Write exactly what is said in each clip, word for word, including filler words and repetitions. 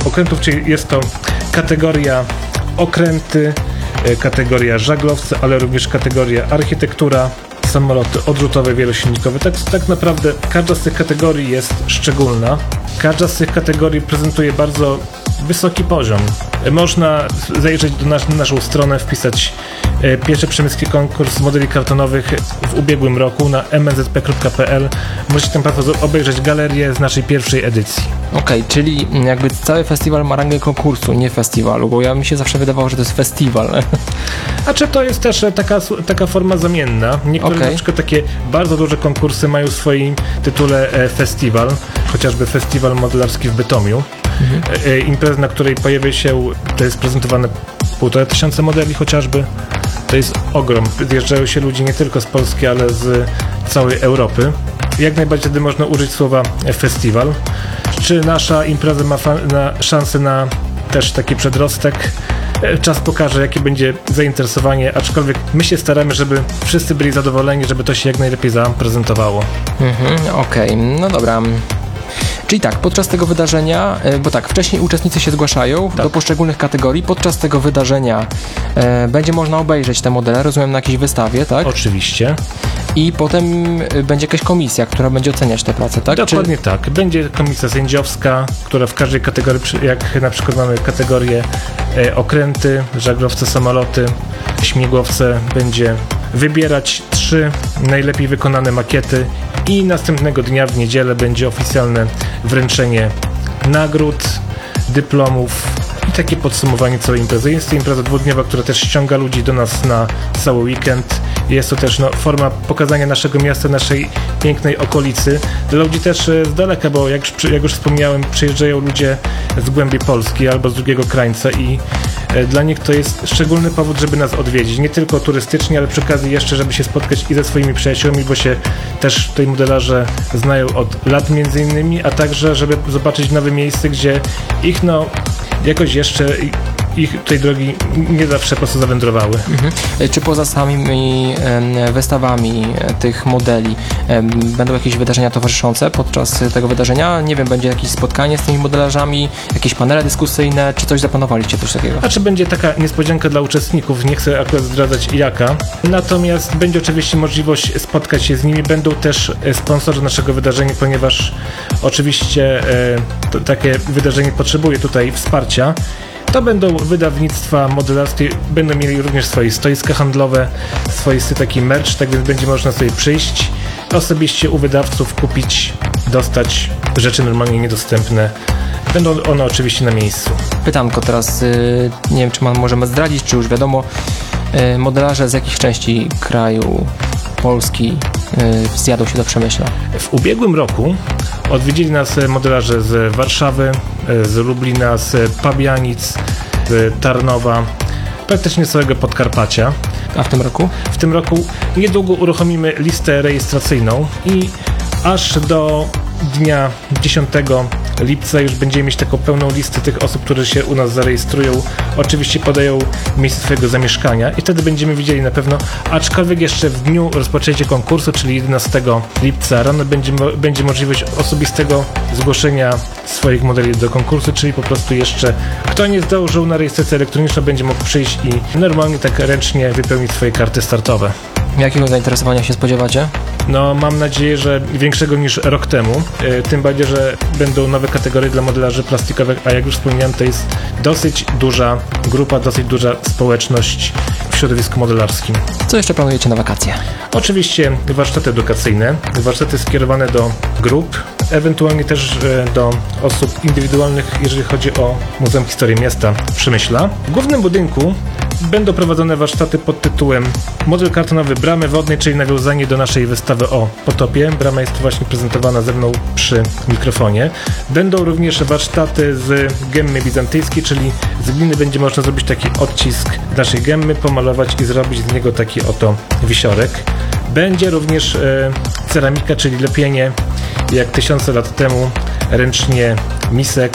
okrętów, czyli jest to kategoria okręty, kategoria żaglowce, ale również kategoria architektura, samoloty odrzutowe, wielosilnikowe. Tak, tak naprawdę każda z tych kategorii jest szczególna. Każda z tych kategorii prezentuje bardzo wysoki poziom. Można zajrzeć do nas, na naszą stronę, wpisać e, pierwszy przemyski konkurs modeli kartonowych w ubiegłym roku na m n z p kropka p l. Możecie tam Państwo obejrzeć galerię z naszej pierwszej edycji. Okej, okay, czyli jakby cały festiwal ma rangę konkursu, nie festiwalu, bo ja mi się zawsze wydawało, że to jest festiwal. A czy to jest też taka, taka forma zamienna? Niektóre okay. na przykład takie bardzo duże konkursy mają w swoim tytule e, festiwal, chociażby festiwal modelarski w Bytomiu. Mhm. E, impreza, na której pojawia się, to jest prezentowane półtora tysiąca modeli chociażby. To jest ogrom. Zjeżdżają się ludzie nie tylko z Polski, ale z całej Europy. Jak najbardziej wtedy można użyć słowa festiwal. Czy nasza impreza ma fa- na szansę na też taki przedrostek? Czas pokaże, jakie będzie zainteresowanie, aczkolwiek my się staramy, żeby wszyscy byli zadowoleni, żeby to się jak najlepiej zaprezentowało. Mhm, okej, okay. No dobra. Czyli tak, podczas tego wydarzenia, bo tak, wcześniej uczestnicy się zgłaszają tak. do poszczególnych kategorii, podczas tego wydarzenia e, będzie można obejrzeć te modele, rozumiem, na jakiejś wystawie, tak? Oczywiście. I potem będzie jakaś komisja, która będzie oceniać te prace, tak? Dokładnie Czy... tak. Będzie komisja sędziowska, która w każdej kategorii, jak na przykład mamy kategorię e, okręty, żaglowce, samoloty, śmigłowce, będzie wybierać trzy najlepiej wykonane makiety i następnego dnia w niedzielę będzie oficjalne wręczenie nagród, dyplomów i takie podsumowanie całej imprezy. Jest to impreza dwudniowa, która też ściąga ludzi do nas na cały weekend. Jest to też no, forma pokazania naszego miasta, naszej pięknej okolicy. Dla ludzi też z daleka, bo jak, jak już wspomniałem, przyjeżdżają ludzie z głębi Polski albo z drugiego krańca i e, dla nich to jest szczególny powód, żeby nas odwiedzić. Nie tylko turystycznie, ale przy okazji jeszcze, żeby się spotkać i ze swoimi przyjaciółmi, bo się też tutaj modelarze znają od lat między innymi, a także, żeby zobaczyć nowe miejsce, gdzie ich no jakoś jeszcze ich tej drogi nie zawsze po prostu zawędrowały. Mhm. Czy poza samymi e, wystawami tych modeli e, będą jakieś wydarzenia towarzyszące podczas tego wydarzenia? Nie wiem, będzie jakieś spotkanie z tymi modelarzami, jakieś panele dyskusyjne, czy coś zaplanowaliście, coś takiego? A czy będzie taka niespodzianka dla uczestników? Nie chcę akurat zdradzać jaka. Natomiast będzie oczywiście możliwość spotkać się z nimi. Będą też sponsorzy naszego wydarzenia, ponieważ oczywiście e, to, takie wydarzenie potrzebuje tutaj wsparcia. To będą wydawnictwa modelarskie, będą mieli również swoje stoiska handlowe, swoisty taki merch, tak więc będzie można sobie przyjść, osobiście u wydawców kupić, dostać rzeczy normalnie niedostępne. Będą one oczywiście na miejscu. Pytanko teraz, nie wiem, czy możemy zdradzić, czy już wiadomo, modelarze z jakich części kraju Polski zjadą się do Przemyśla? W ubiegłym roku odwiedzili nas modelarze z Warszawy, z Lublina, z Pabianic, z Tarnowa, praktycznie całego Podkarpacia. A w tym roku? W tym roku niedługo uruchomimy listę rejestracyjną i aż do dnia dziesiątego lipca już będziemy mieć taką pełną listę tych osób, które się u nas zarejestrują. Oczywiście podają miejsce swojego zamieszkania i wtedy będziemy widzieli na pewno, aczkolwiek jeszcze w dniu rozpoczęcia konkursu, czyli jedenastego lipca rano będzie, będzie możliwość osobistego zgłoszenia swoich modeli do konkursu, czyli po prostu jeszcze kto nie zdążył na rejestrację elektroniczną, będzie mógł przyjść i normalnie tak ręcznie wypełnić swoje karty startowe. Jakiego zainteresowania się spodziewacie? No, mam nadzieję, że większego niż rok temu. Yy, tym bardziej, że będą nowe kategorie dla modelarzy plastikowych, a jak już wspomniałem, to jest dosyć duża grupa, dosyć duża społeczność w środowisku modelarskim. Co jeszcze planujecie na wakacje? Oczywiście warsztaty edukacyjne, warsztaty skierowane do grup, ewentualnie też yy, do osób indywidualnych, jeżeli chodzi o Muzeum Historii Miasta Przemyśla. W głównym budynku będą prowadzone warsztaty pod tytułem Model kartonowy bramy wodnej, czyli nawiązanie do naszej wystawy o potopie. Brama jest właśnie prezentowana ze mną przy mikrofonie. Będą również warsztaty z gemmy bizantyjskiej, czyli z gliny będzie można zrobić taki odcisk naszej gemmy, pomalować i zrobić z niego taki oto wisiorek. Będzie również e, ceramika, czyli lepienie jak tysiące lat temu ręcznie misek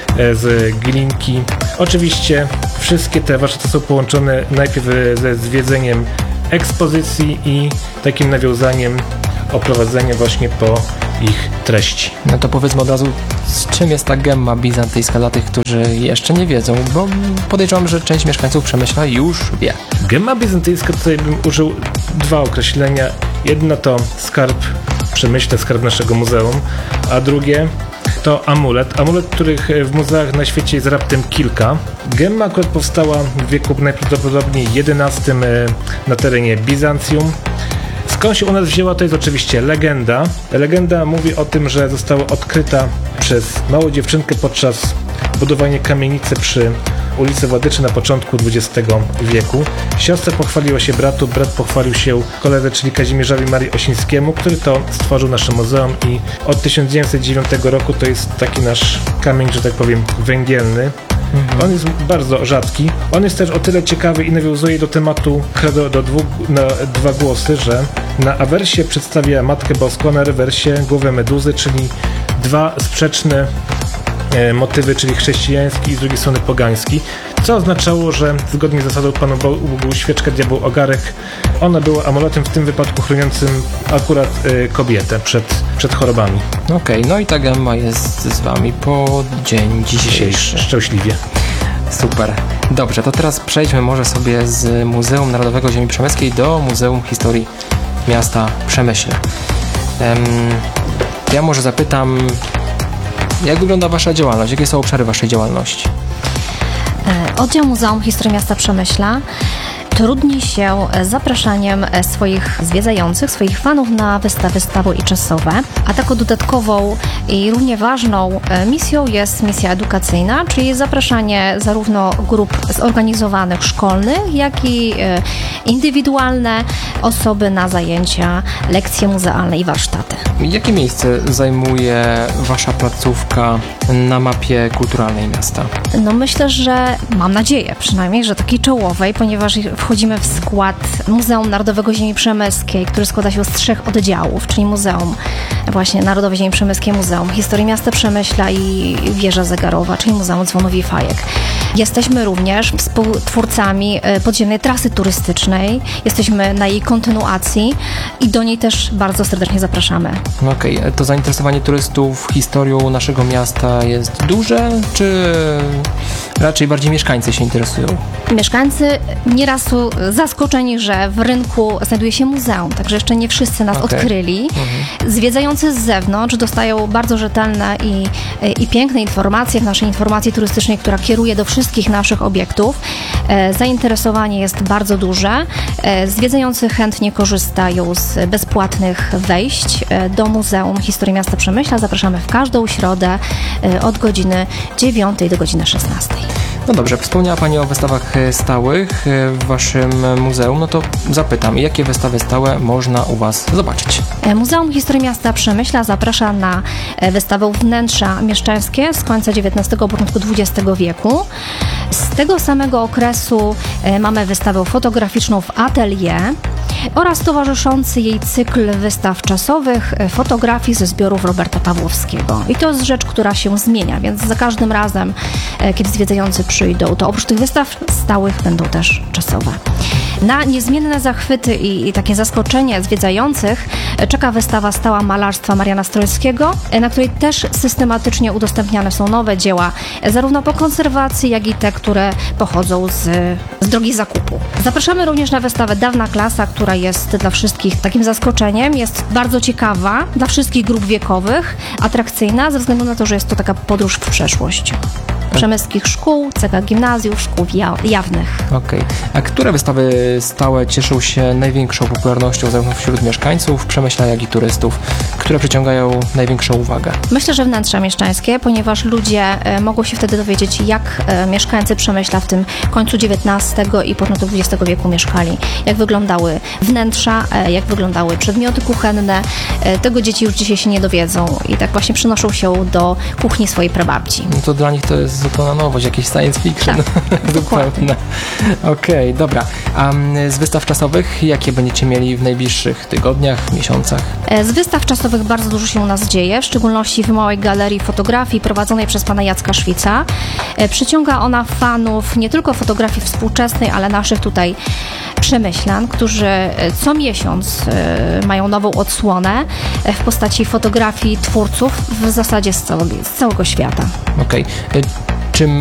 z glinki. Oczywiście wszystkie te warsztaty są połączone najpierw ze zwiedzeniem ekspozycji i takim nawiązaniem, oprowadzeniem właśnie po ich treści. No to powiedzmy od razu, z czym jest ta gemma bizantyjska dla tych, którzy jeszcze nie wiedzą, bo podejrzewam, że część mieszkańców Przemyśla już wie. Gemma bizantyjska, tutaj bym użył dwa określenia. Jedno to skarb Przemyśla, skarb naszego muzeum, a drugie to amulet. Amulet, których w muzeach na świecie jest raptem kilka. Gemma akurat powstała w wieku najprawdopodobniej jedenastym na terenie Bizancjum. Skąd się u nas wzięła, to jest oczywiście legenda. Legenda mówi o tym, że została odkryta przez małą dziewczynkę podczas budowania kamienicy przy ulicy Władyczy na początku dwudziestego wieku. Siostra pochwaliła się bratu, brat pochwalił się koledze, czyli Kazimierzowi Marii Osińskiemu, który to stworzył nasze muzeum i od tysiąc dziewięćset dziewiątego roku to jest taki nasz kamień, że tak powiem, węgielny. Mhm. On jest bardzo rzadki. On jest też o tyle ciekawy i nawiązuje do tematu Credo do dwóch, na dwa głosy, że na awersie przedstawia Matkę Boską, a na rewersie głowę Meduzy, czyli dwa sprzeczne e, motywy, czyli chrześcijański i z drugiej strony pogański, co oznaczało, że zgodnie z zasadą Panu Bogu świeczka, diabeł ogarek, ona była amuletem w tym wypadku chroniącym akurat e, kobietę przed, przed chorobami. Okej, okay, no i ta gemma jest z Wami po dzień dzisiejszy. Szczęśliwie. Super. Dobrze, to teraz przejdźmy może sobie z Muzeum Narodowego Ziemi Przemyskiej do Muzeum Historii Miasta Przemyśla. Um, ja może zapytam, jak wygląda Wasza działalność? Jakie są obszary Waszej działalności? Oddział Muzeum Historii Miasta Przemyśla trudni się z zapraszaniem swoich zwiedzających, swoich fanów na wystawy stało i czasowe, a taką dodatkową i równie ważną misją jest misja edukacyjna, czyli zapraszanie zarówno grup zorganizowanych szkolnych, jak i indywidualne osoby na zajęcia, lekcje muzealne i warsztaty. Jakie miejsce zajmuje Wasza placówka na mapie kulturalnej miasta? No myślę, że mam nadzieję przynajmniej, że takiej czołowej, ponieważ wchodzimy w skład Muzeum Narodowego Ziemi Przemyskiej, który składa się z trzech oddziałów, czyli Muzeum właśnie Narodowe Ziemi Przemyskie, Muzeum Historii Miasta Przemyśla i Wieża Zegarowa, czyli Muzeum Dzwonów i Fajek. Jesteśmy również współtwórcami podziemnej trasy turystycznej, jesteśmy na jej kontynuacji i do niej też bardzo serdecznie zapraszamy. Okej, okay. To zainteresowanie turystów historią naszego miasta jest duże, czy raczej bardziej mieszkańcy się interesują? Mieszkańcy nieraz są zaskoczeni, że w rynku znajduje się muzeum, także jeszcze nie wszyscy nas okay. odkryli. Mhm. Zwiedzający z zewnątrz dostają bardzo rzetelne i, i piękne informacje w naszej informacji turystycznej, która kieruje do wszystkich naszych obiektów. Zainteresowanie jest bardzo duże. Zwiedzający chętnie korzystają z bezpłatnych wejść do Muzeum Historii Miasta Przemyśla. Zapraszamy w każdą środę od godziny dziewiątej do godziny szesnastej. No dobrze, wspomniała Pani o wystawach stałych w Waszym muzeum, no to zapytam, jakie wystawy stałe można u Was zobaczyć? Muzeum Historii Miasta Przemyśla zaprasza na wystawę Wnętrza Mieszczańskie z końca dziewiętnastego, początku dwudziestego wieku. Z tego samego okresu mamy wystawę fotograficzną w Atelier oraz towarzyszący jej cykl wystaw czasowych fotografii ze zbiorów Roberta Pawłowskiego. I to jest rzecz, która się zmienia, więc za każdym razem, kiedy zwiedzający przyjdą, to oprócz tych wystaw stałych będą też czasowe. Na niezmienne zachwyty i, i takie zaskoczenie zwiedzających czeka wystawa stała malarstwa Mariana Strojskiego, na której też systematycznie udostępniane są nowe dzieła, zarówno po konserwacji, jak i te, które pochodzą z, z drogi zakupu. Zapraszamy również na wystawę Dawna Klasa, która jest dla wszystkich takim zaskoczeniem, jest bardzo ciekawa, dla wszystkich grup wiekowych, atrakcyjna, ze względu na to, że jest to taka podróż w przeszłość. Przemyskich szkół, C K gimnazjów, szkół jawnych. Okej. Okay. A które wystawy stałe cieszą się największą popularnością zarówno wśród mieszkańców Przemyśla, jak i turystów, które przyciągają największą uwagę? Myślę, że wnętrza mieszczańskie, ponieważ ludzie e, mogą się wtedy dowiedzieć, jak e, mieszkańcy Przemyśla w tym końcu dziewiętnastego i początku dwudziestego wieku mieszkali, jak wyglądały wnętrza, e, jak wyglądały przedmioty kuchenne. E, tego dzieci już dzisiaj się nie dowiedzą i tak właśnie przenoszą się do kuchni swojej prababci. No to dla nich to jest zupełna nowość, jakiś science fiction. Tak, dokładnie. Okej, okay, dobra. A z wystaw czasowych, jakie będziecie mieli w najbliższych tygodniach, miesiącach? Z wystaw czasowych bardzo dużo się u nas dzieje, w szczególności w małej galerii fotografii prowadzonej przez pana Jacka Szwica. Przyciąga ona fanów nie tylko fotografii współczesnej, ale naszych tutaj przemyślan, którzy co miesiąc mają nową odsłonę w postaci fotografii twórców w zasadzie z całego, z całego świata. Okej. Okay.